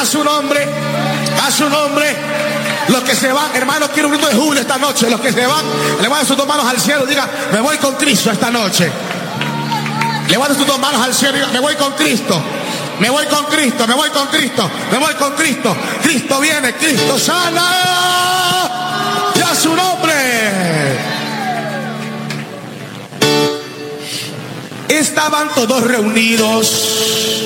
su nombre, a su nombre. Los que se van, hermanos, quiero un grito de júbilo esta noche. Los que se van, levanten sus dos manos al cielo y digan: me voy con Cristo esta noche. Levanten sus dos manos al cielo y digan: me voy con Cristo. Me voy con Cristo, me voy con Cristo, me voy con Cristo. Cristo viene, Cristo sana. Y a su nombre. Estaban todos reunidos